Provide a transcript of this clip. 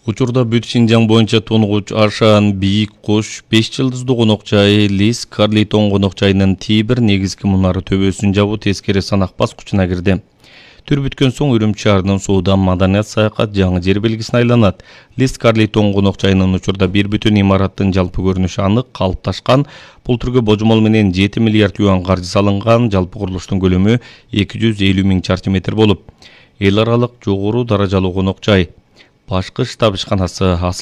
Учурда бүт Шинжаң боюнча тунугуч Аршан Бийик Куш 5 жылдыздуу конок жайы Лис Карлитон конок жайынын Тибир негизги мунары төбөсүн жабуу тескери санак баскычына кирди. Түр бүткөн соң Үрүмчү шаарынын суудан маданият саякат жаңы жер белгисине айланат. Лис Карлитон конок жайынын учурда бир бүтүн имараттын жалпы көрүнүшү анык калыпташкан. Бул түргө божомол менен 7 миллиард юан каржы салынган, жалпы курулуштун көлөмү 250 миң чарчы метр болуп. Эл аралык жогору даражалуу конок жай. Башкы штаб ишканасы